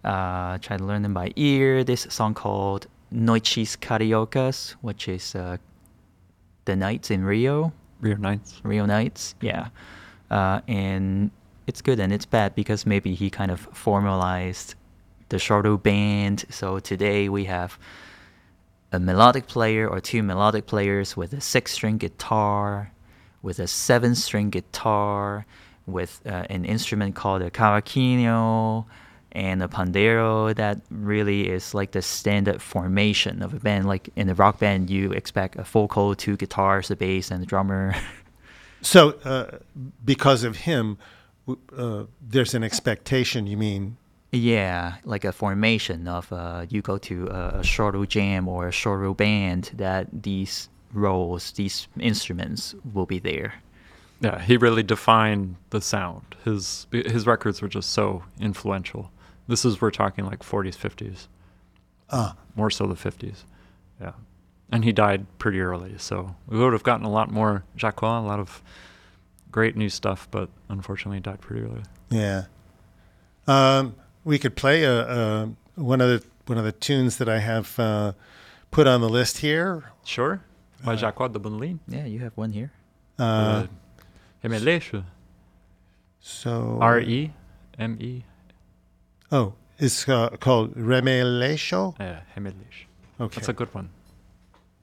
Try to learn them by ear. This song called Noites Cariocas, which is the nights in Rio. Rio Nights, yeah. And it's good and it's bad because maybe he kind of formalized the Shoru band. So today we have a melodic player or two melodic players with a 6-string guitar, with a 7-string guitar, with an instrument called a cavaquinho, and a pandero. That really is like the standard formation of a band. Like in a rock band, you expect a vocal, 2 guitars, a bass, and a drummer. So because of him, there's an expectation, you mean? Yeah, like a formation of you go to a shoru jam or a shoru band, that these roles, these instruments will be there. Yeah, he really defined the sound. His records were just so influential. We're talking like 40s, 50s. More so the 50s. Yeah. And he died pretty early, so we would have gotten a lot more Jacquot, a lot of great new stuff, but unfortunately he died pretty early. Yeah. We could play one of the tunes that I have put on the list here. Sure. By Jacquot de Bonlin. Yeah, you have one here. Remeleche. So R-E-M-E. Oh, it's called Remelecho? Yeah, Remeleche. Okay. That's a good one.